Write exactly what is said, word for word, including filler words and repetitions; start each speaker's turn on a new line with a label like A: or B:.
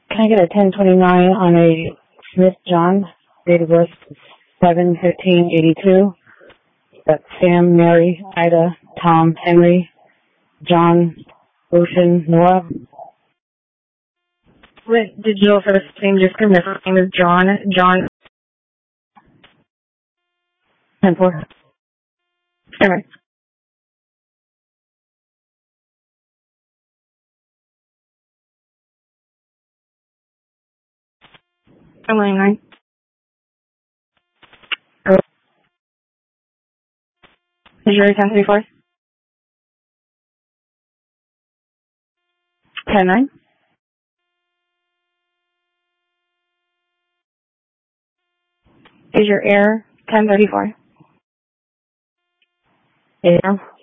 A: Can I get a ten twenty-nine on a Smith John, date of birth seven fifteen eighty-two? That's Sam, Mary, Ida, Tom, Henry, John, Ocean, Noah. What digital first name just confirm his name is John, John, ten four. Alright. I'm line nine. Is your ten three four? ten nine? Is your air ten thirty-four? Yeah.